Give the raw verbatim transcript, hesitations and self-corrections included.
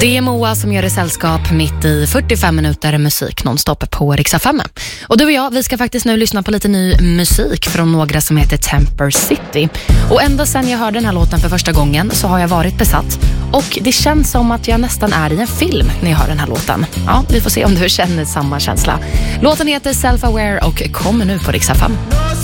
Det är Moa som gör det sällskap mitt i fyrtiofem minuter musik nonstop på Rix F M. Och du och jag, vi ska faktiskt nu lyssna på lite ny musik från några som heter Temper City. Och ända sedan jag hörde den här låten för första gången så har jag varit besatt. Och det känns som att jag nästan är i en film när jag hör den här låten. Ja, vi får se om du känner samma känsla. Låten heter Self-Aware och kommer nu på Rix F M.